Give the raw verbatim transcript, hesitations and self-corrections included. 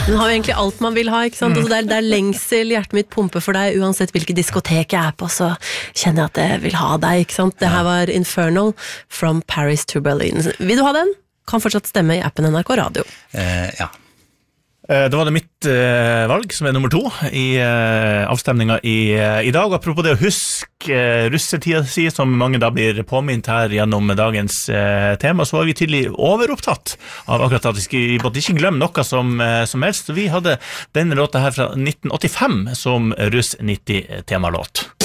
Den har jo egentlig alt man vil ha, ikke sant? Altså, det, er, det er lengsel, hjertet mitt pumper for deg, uansett hvilke diskotek jeg er på, så kjenner jeg at jeg vil ha deg, ikke sant? Det her var Infernal, From Paris to Berlin. Vil du ha den? Kan fortsatt stemme i appen N R K Radio. Eh, ja. Da var det mitt uh, valg, som er nummer to i uh, avstemningen i, uh, i dag. Apropos det å huske uh, russetida si, som mange da blir påminnet her gjennom dagens uh, tema, så var vi tydelig overopptatt av akkurat at vi skulle måtte ikke glemme noe som, uh, som helst. Så vi hadde denne låta her fra nitten åttifem som Russ nitti temalåt.